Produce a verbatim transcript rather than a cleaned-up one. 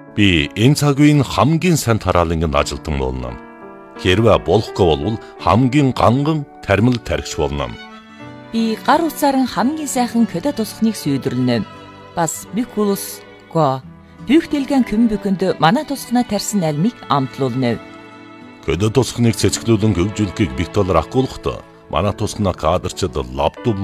Би энэ цаг үеийн хамгийн сайн тараалангийн ажилтан болно. Хэрвээ болохгүй бол хамгийн ганган тармил тархич болно. Би гар утсаар хамгийн сайхан көдө тусахныг сүйдрлэнэ. Бас бикулус го Büchtelgen kümbüköндө манай тусахнаа тарьсан альмыг амтлуулна. Көдө тусахныг цэцгэлүүлэн хөгжүүлэхийг бит толор ахгүйлэхдээ манай тусахнаа кадрчид лабдуу